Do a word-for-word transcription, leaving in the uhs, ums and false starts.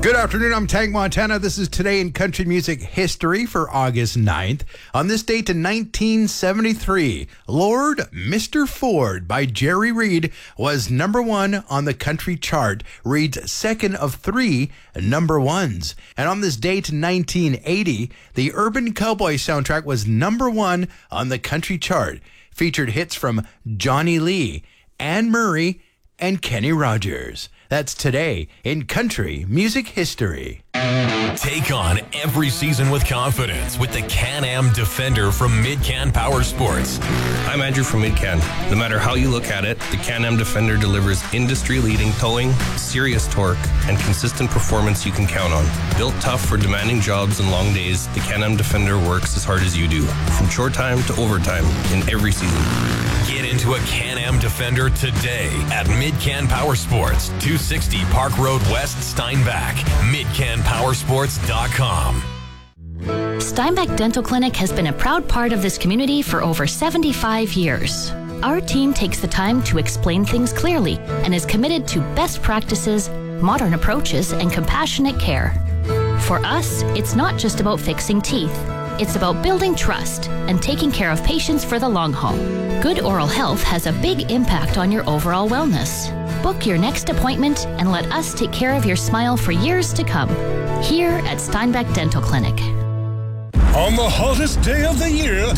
Good afternoon, I'm Tank Montana. This is Today in Country Music History for August ninth. On this date in nineteen seventy-three, Lord Mister Ford by Jerry Reed was number one on the country chart, Reed's second of three number ones. And on this date in nineteen eighty, the Urban Cowboy soundtrack was number one on the country chart, featured hits from Johnny Lee, Anne Murray, and Kenny Rogers. That's Today in Country Music History. Take on every season with confidence with the Can-Am Defender from Mid-Can Power Sports. I'm Andrew from Mid-Can. No matter how you look at it, the Can-Am Defender delivers industry-leading towing, serious torque, and consistent performance you can count on. Built tough for demanding jobs and long days, the Can-Am Defender works as hard as you do, from short time to overtime in every season. Get into a Can-Am Defender today at Mid-Can Power Sports, two sixty Park Road West, Steinbach. mid can power sports dot com. Steinbach Dental Clinic has been a proud part of this community for over seventy-five years. Our team takes the time to explain things clearly and is committed to best practices, modern approaches, and compassionate care. For us, it's not just about fixing teeth. It's about building trust and taking care of patients for the long haul. Good oral health has a big impact on your overall wellness. Book your next appointment and let us take care of your smile for years to come. Here at Steinbach Dental Clinic. On the hottest day of the year,